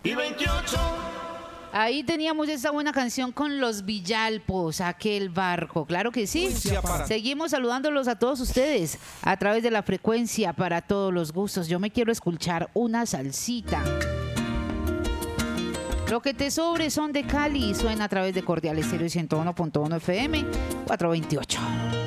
Ahí teníamos esta buena canción con los Villalpos, aquel barco, claro que sí. Seguimos saludándolos a todos ustedes a través de la frecuencia para todos los gustos. Yo me quiero escuchar una salsita. Lo que te sobre son de Cali, suena a través de Cordial Estéreo 101.1 FM 428.